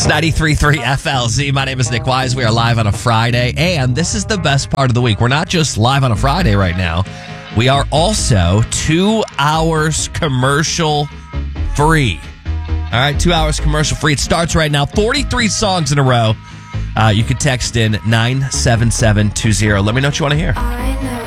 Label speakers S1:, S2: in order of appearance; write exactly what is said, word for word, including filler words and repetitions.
S1: ninety-three point three F L Z. My name is Nick Wise. We are live on a Friday, and this is the best part of the week. We're not just live on a Friday right now. We are also two hours commercial free. All right, two hours commercial free. It starts right now. forty-three songs in a row. Uh, you can text in nine seven seven two zero. Let me know what you want to hear.
S2: I know